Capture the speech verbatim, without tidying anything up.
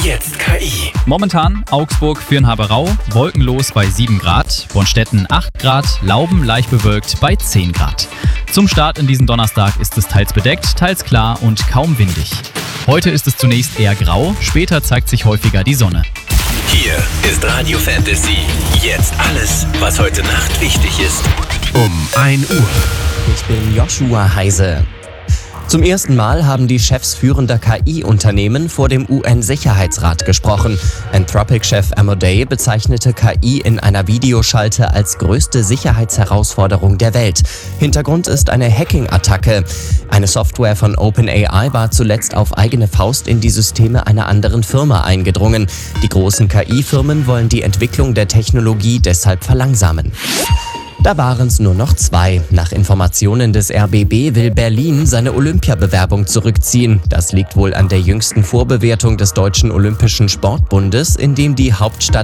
Jetzt K I. Momentan Augsburg, Fürnhaberau, wolkenlos bei sieben Grad, Bonstetten acht Grad, Lauben leicht bewölkt bei zehn Grad. Zum Start in diesen Donnerstag ist es teils bedeckt, teils klar und kaum windig. Heute ist es zunächst eher grau, später zeigt sich häufiger die Sonne. Hier ist Radio Fantasy. Jetzt alles, was heute Nacht wichtig ist. Um ein Uhr. Ich bin Joshua Heise. Zum ersten Mal haben die Chefs führender K I-Unternehmen vor dem U N-Sicherheitsrat gesprochen. Anthropic-Chef Amodei bezeichnete K I in einer Videoschalte als größte Sicherheitsherausforderung der Welt. Hintergrund ist eine Hacking-Attacke. Eine Software von OpenAI war zuletzt auf eigene Faust in die Systeme einer anderen Firma eingedrungen. Die großen K I-Firmen wollen die Entwicklung der Technologie deshalb verlangsamen. Da waren es nur noch zwei. Nach Informationen des R B B will Berlin seine Olympiabewerbung zurückziehen. Das liegt wohl an der jüngsten Vorbewertung des Deutschen Olympischen Sportbundes, in dem die Hauptstadt